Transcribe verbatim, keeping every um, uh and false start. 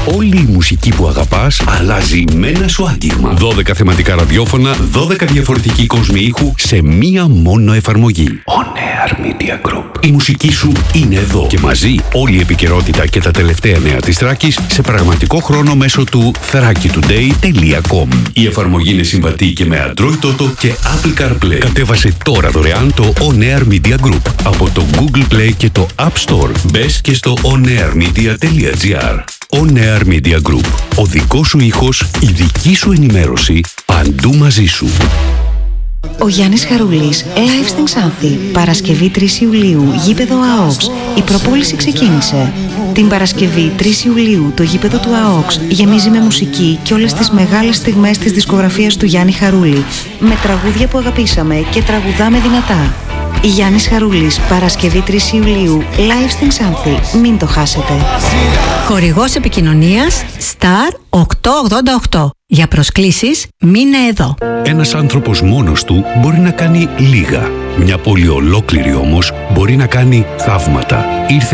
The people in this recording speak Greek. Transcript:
Όλη η μουσική που αγαπάς αλλάζει με ένα σου άγγιγμα. δώδεκα θεματικά ραδιόφωνα, δώδεκα διαφορετικοί κόσμοι ήχου σε μία μόνο εφαρμογή. On Air Media Group. Η μουσική σου είναι εδώ και μαζί όλη η επικαιρότητα και τα τελευταία νέα της Θράκης σε πραγματικό χρόνο μέσω του θράκη τουντέι τελεία κομ. Η εφαρμογή είναι συμβατή και με Android Auto και Apple CarPlay. Κατέβασε τώρα δωρεάν το On Air Media Group από το Google Play και το App Store. Μπες και στο onairmedia τελεία gr. On Air Media Group. Ο δικός σου ήχος, η δική σου ενημέρωση, παντού μαζί σου. Ο Γιάννης Χαρούλης, live στην Ξάνθη, Παρασκευή τρεις Ιουλίου, γήπεδο ΑΟΚΣ. Η προπόληση ξεκίνησε. Την Παρασκευή τρεις Ιουλίου, το γήπεδο του ΑΟΚΣ γεμίζει με μουσική και όλες τις μεγάλες στιγμές της δισκογραφίας του Γιάννη Χαρούλη, με τραγούδια που αγαπήσαμε και τραγουδάμε δυνατά. Γιάννης Χαρούλης, Παρασκευή τρεις Ιουλίου, live στην Ξάνθη. Μην το χάσετε. Χορηγός επικοινωνίας Star οκτακόσια ογδόντα οκτώ. Για προσκλήσεις μείνε εδώ. Ένας άνθρωπος μόνος του μπορεί να κάνει λίγα. Μια πόλη ολόκληρη όμως μπορεί να κάνει θαύματα. Ήρθε